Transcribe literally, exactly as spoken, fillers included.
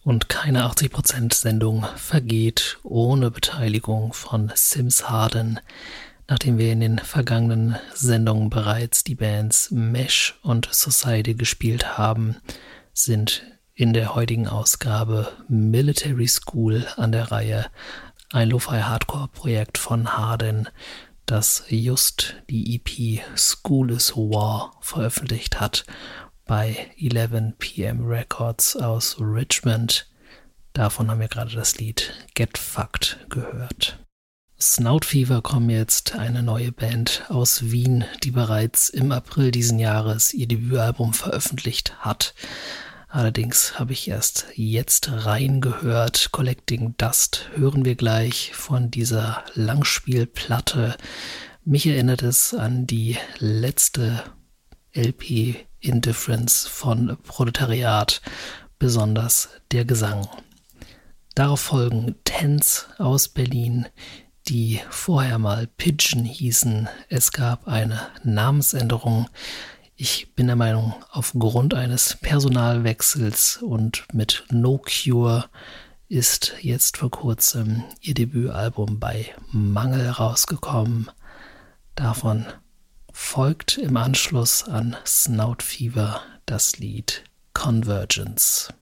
Und keine achtzig Prozent Sendung vergeht ohne Beteiligung von Sims Harden. Nachdem wir in den vergangenen Sendungen bereits die Bands Mesh und Society gespielt haben, sind in der heutigen Ausgabe Military School an der Reihe, ein Lo-Fi-Hardcore-Projekt von Harden, das just die E P School is War veröffentlicht hat bei eleven p m Records aus Richmond. Davon haben wir gerade das Lied Get Fucked gehört. Snout Fever kommen jetzt, eine neue Band aus Wien, die bereits im April diesen Jahres ihr Debütalbum veröffentlicht hat. Allerdings habe ich erst jetzt reingehört. Collecting Dust hören wir gleich von dieser Langspielplatte. Mich erinnert es an die letzte L P Indifference von Proletariat, besonders der Gesang. Darauf folgen Tens aus Berlin, die vorher mal Pigeon hießen. Es gab eine Namensänderung. Ich bin der Meinung, aufgrund eines Personalwechsels und mit No Cure ist jetzt vor kurzem ihr Debütalbum bei Mangel rausgekommen. Davon folgt im Anschluss an Snout Fever das Lied Convergence.